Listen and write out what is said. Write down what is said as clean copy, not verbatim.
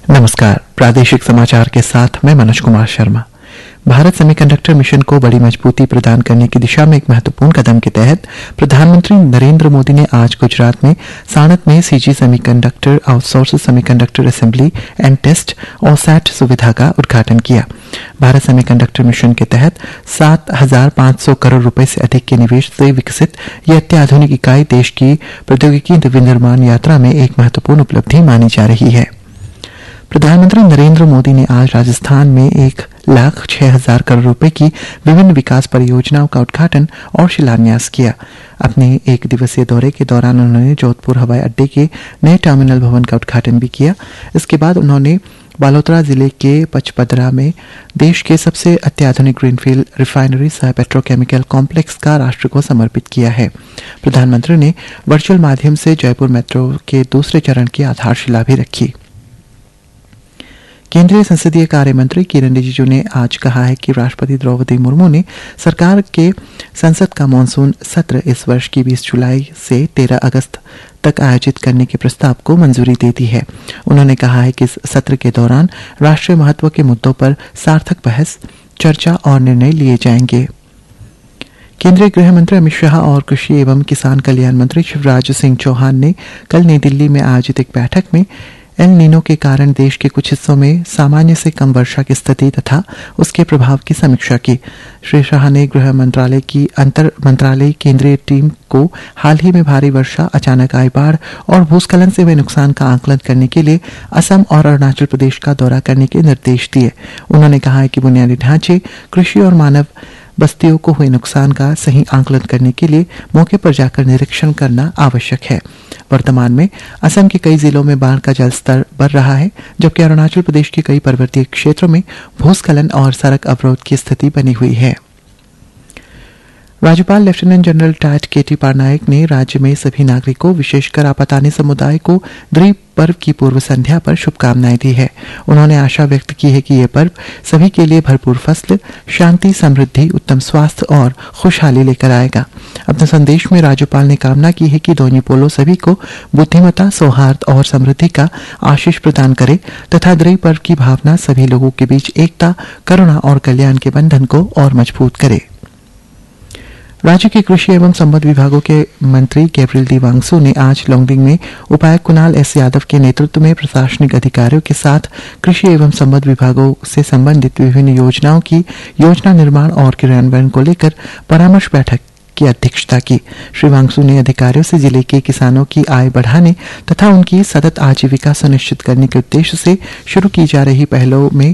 नमस्कार, प्रादेशिक समाचार के साथ मैं मनोज कुमार शर्मा। भारत सेमीकंडक्टर मिशन को बड़ी मजबूती प्रदान करने की दिशा में एक महत्वपूर्ण कदम के तहत प्रधानमंत्री नरेंद्र मोदी ने आज गुजरात में साणंद में CG semiconductor outsource semiconductor assembly and test और सैट सुविधा का उद्घाटन किया। भारत सेमीकंडक्टर मिशन के तहत 7,500 करोड़ रुपए से अधिक के निवेश से विकसित यह अत्याधुनिक इकाई देश की प्रौद्योगिकी विनिर्माण यात्रा में एक महत्वपूर्ण उपलब्धि मानी जा रही है। प्रधानमंत्री नरेंद्र मोदी ने आज राजस्थान में 1,06,000 करोड़ रुपए की विभिन्न विकास परियोजनाओं का उद्घाटन और शिलान्यास किया। अपने एक दिवसीय दौरे के दौरान उन्होंने जोधपुर हवाई अड्डे के नए टर्मिनल भवन का उद्घाटन भी किया। इसके बाद उन्होंने बालोतरा जिले के पचपदरा में देश के सबसे अत्याधुनिक ग्रीनफील्ड रिफाइनरी सह पेट्रोकेमिकल कॉम्प्लेक्स का राष्ट्र को समर्पित किया है। प्रधानमंत्री ने वर्चुअल माध्यम से जयपुर मेट्रो के दूसरे चरण की आधारशिला भी रखी। केंद्रीय संसदीय कार्य मंत्री किरेन रिजिजू ने आज कहा है कि राष्ट्रपति द्रौपदी मुर्मू ने सरकार के संसद का मानसून सत्र इस वर्ष की 20 जुलाई से 13 अगस्त तक आयोजित करने के प्रस्ताव को मंजूरी दे दी है। उन्होंने कहा है कि इस सत्र के दौरान राष्ट्रीय महत्व के मुद्दों पर सार्थक बहस, चर्चा और निर्णय लिए जाएंगे। केंद्रीय गृह मंत्री अमित शाह और कृषि एवं किसान कल्याण मंत्री शिवराज सिंह चौहान ने कल नई दिल्ली में आयोजित एक बैठक में एल नीनो के कारण देश के कुछ हिस्सों में सामान्य से कम वर्षा की स्थिति तथा उसके प्रभाव की समीक्षा की। श्री शाह ने गृह मंत्रालय की अंतर मंत्रालय केंद्रीय टीम को हाल ही में भारी वर्षा, अचानक आई बाढ़ और भूस्खलन से हुए नुकसान का आकलन करने के लिए असम और अरुणाचल प्रदेश का दौरा करने के निर्देश दिए। उन्होंने कहा है कि बुनियादी ढांचे, कृषि और मानव बस्तियों को हुए नुकसान का सही आकलन करने के लिए मौके पर जाकर निरीक्षण करना आवश्यक है। वर्तमान में असम के कई जिलों में बाढ़ का जलस्तर बढ़ रहा है, जबकि अरुणाचल प्रदेश के कई पर्वतीय क्षेत्रों में भूस्खलन और सड़क अवरोध की स्थिति बनी हुई है। राज्यपाल लेफ्टिनेंट जनरल टैट केटी पारनायक ने राज्य में सभी नागरिकों, विशेषकर आपातानी समुदाय को द्वी पर्व की पूर्व संध्या पर शुभकामनाएं दी है। उन्होंने आशा व्यक्त की है कि यह पर्व सभी के लिए भरपूर फसल, शांति, समृद्धि, उत्तम स्वास्थ्य और खुशहाली लेकर आएगा। अपने संदेश में राज्यपाल ने कामना की है कि दोन्यी पोलो सभी को बुद्धिमत्ता, सौहार्द और समृद्धि का आशीष प्रदान करे तथा द्वी पर्व की भावना सभी लोगों के बीच एकता, करुणा और कल्याण के बंधन को और मजबूत करे। राज्य के कृषि एवं संबद्ध विभागों के मंत्री गैब्रियल डी वांगसू ने आज लोंगडिंग में उपायुक्त कुणाल एस यादव के नेतृत्व में प्रशासनिक अधिकारियों के साथ कृषि एवं संबद्ध विभागों से संबंधित विभिन्न योजनाओं की योजना निर्माण और क्रियान्वयन को लेकर परामर्श बैठक की अध्यक्षता की। श्री वांगसू ने अधिकारियों से जिले के किसानों की आय बढ़ाने तथा उनकी सतत आजीविका सुनिश्चित करने के उद्देश्य से शुरू की जा रही पहलों में